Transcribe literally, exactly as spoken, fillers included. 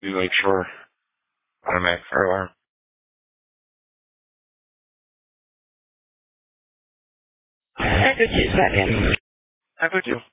We make sure automatic fire alarm. I could use that in. I would do.